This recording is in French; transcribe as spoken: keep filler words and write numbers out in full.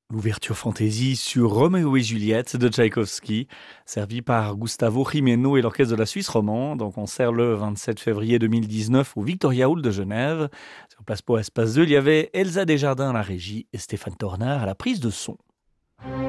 L'ouverture fantaisie sur Roméo et Juliette de Tchaïkovski, servie par Gustavo Jimeno et l'Orchestre de la Suisse romande, en concert le vingt-sept février deux mille dix-neuf au Victoria Hall de Genève. Sur Place Po Espace deux, il y avait Elsa Desjardins à la régie et Stéphane Tornard à la prise de son.